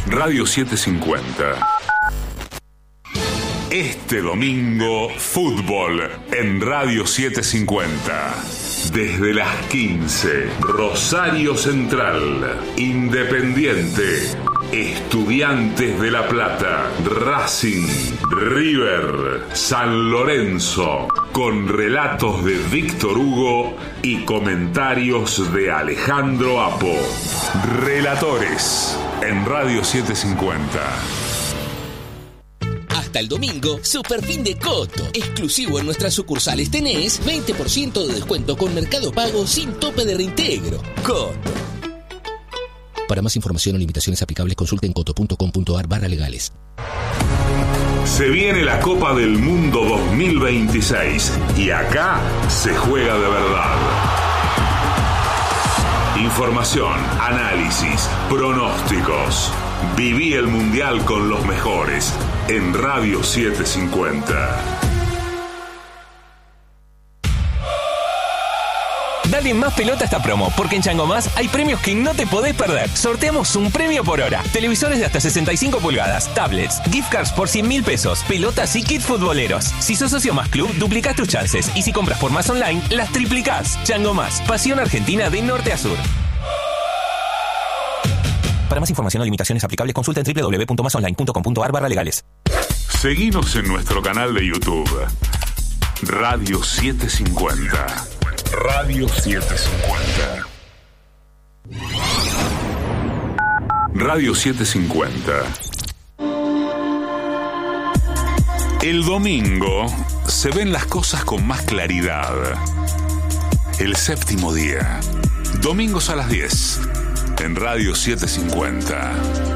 Radio 750. Este domingo, fútbol en Radio 750. Desde las 15, Rosario Central, Independiente, Estudiantes de La Plata, Racing, River, San Lorenzo, con relatos de Víctor Hugo y comentarios de Alejandro Apo. Relatores en Radio 750. Hasta el domingo, super fin de Coto. Exclusivo en nuestras sucursales tenés 20% de descuento con Mercado Pago sin tope de reintegro. Coto. Para más información o limitaciones aplicables, consulten coto.com.ar/legales. Se viene la Copa del Mundo 2026 y acá se juega de verdad. Información, análisis, pronósticos. Viví el Mundial con los mejores en Radio 750. Dale más pelota a esta promo, porque en Chango Más hay premios que no te podés perder. Sorteamos un premio por hora. Televisores de hasta 65 pulgadas, tablets, gift cards por 100.000 pesos, pelotas y kits futboleros. Si sos socio Más Club, duplicás tus chances. Y si compras por Más Online, las triplicás. Chango Más, pasión argentina de norte a sur. Para más información o limitaciones aplicables, consulta en www.masonline.com.ar/legales. Seguinos en nuestro canal de YouTube. Radio 750. Radio 750. Radio 750. El domingo se ven las cosas con más claridad. El séptimo día. Domingos a las 10. En Radio 750.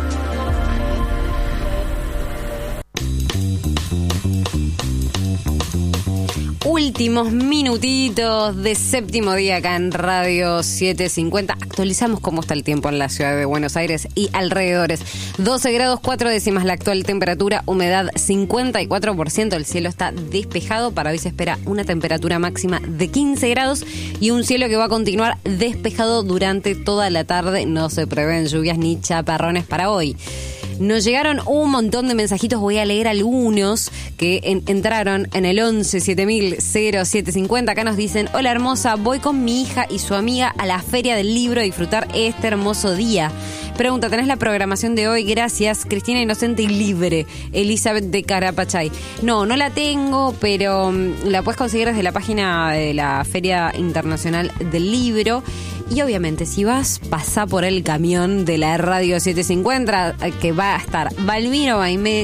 Últimos minutitos de séptimo día acá en Radio 750. Actualizamos cómo está el tiempo en la ciudad de Buenos Aires y alrededores. 12 grados 4 décimas la actual temperatura, humedad 54%. El cielo está despejado. Para hoy se espera una temperatura máxima de 15 grados y un cielo que va a continuar despejado durante toda la tarde. No se prevén lluvias ni chaparrones para hoy. Nos llegaron un montón de mensajitos, voy a leer algunos que entraron en el 11 7000 0750. Acá nos dicen: hola hermosa, voy con mi hija y su amiga a la Feria del Libro a disfrutar este hermoso día. Pregunta, ¿tenés la programación de hoy? Gracias, Cristina Inocente y Libre, Elizabeth de Carapachay. No la tengo, pero la puedes conseguir desde la página de la Feria Internacional del Libro. Y obviamente, si vas, pasá por el camión de la Radio 750, que va a estar Valmiro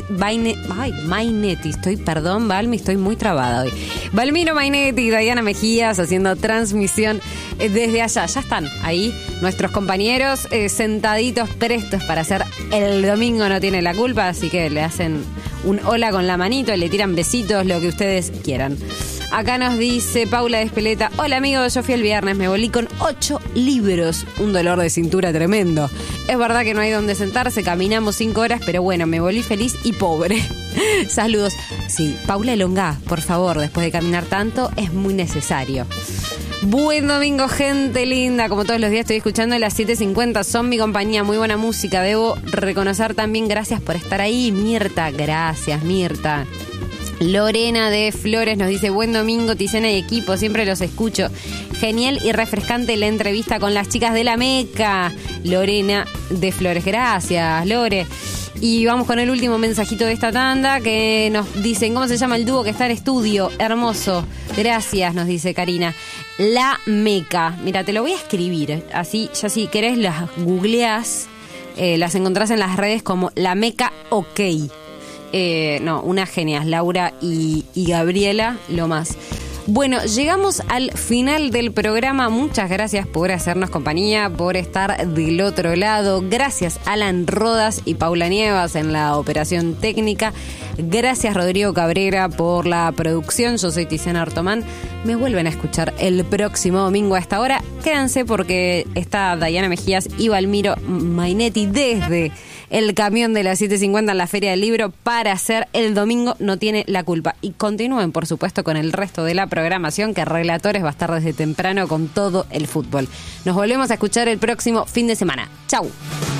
Mainetti. Estoy muy trabada hoy. Valmiro Mainetti y Diana Mejías haciendo transmisión desde allá. Ya están ahí nuestros compañeros sentaditos, prestos para hacer El Domingo No Tiene la Culpa. Así que le hacen un hola con la manito, le tiran besitos, lo que ustedes quieran. Acá nos dice Paula de Espeleta: hola amigo, yo fui el viernes, me volí con 8 libros, un dolor de cintura tremendo. Es verdad que no hay donde sentarse, caminamos 5 horas, pero bueno, me volví feliz y pobre. Saludos. Sí, Paula elongá, por favor, después de caminar tanto, es muy necesario. Buen domingo, gente linda. Como todos los días estoy escuchando las 750, son mi compañía, muy buena música. Debo reconocer también, gracias por estar ahí, Mirta. Gracias, Mirta. Lorena de Flores nos dice: buen domingo, Ticena y equipo, siempre los escucho. Genial y refrescante la entrevista con las chicas de la Meca. Lorena de Flores, gracias, Lore. Y vamos con el último mensajito de esta tanda, que nos dicen: ¿cómo se llama el dúo que está en estudio? Hermoso, gracias, nos dice Karina. La Meca, mira, te lo voy a escribir, así ya si querés las googleás, las encontrás en las redes como La Meca OK. Unas genias, Laura y Gabriela, lo más. Bueno, llegamos al final del programa. Muchas gracias por hacernos compañía, por estar del otro lado. Gracias Alan Rodas y Paula Nievas en la operación técnica. Gracias Rodrigo Cabrera por la producción. Yo soy Tiziana Artomán. Me vuelven a escuchar el próximo domingo a esta hora. Quédense porque está Diana Mejías y Valmiro Mainetti desde el camión de las 750 en la Feria del Libro para hacer El Domingo No Tiene la Culpa. Y continúen, por supuesto, con el resto de la programación, que Relatores va a estar desde temprano con todo el fútbol. Nos volvemos a escuchar el próximo fin de semana. ¡Chau!